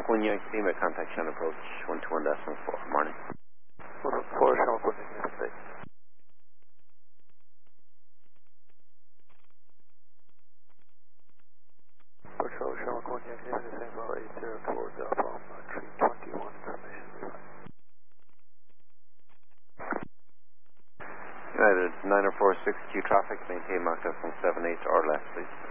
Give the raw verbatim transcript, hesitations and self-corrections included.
One Yankee Lima, contact Channel approach one two one decimal four. Morning. one four, Channel one Yankee. Patrol Channel one Yankee, same file eight zero towards Alpha on tree twenty-one, information. United nine oh four six Q traffic, maintain Mach decimal seven eight or less, please.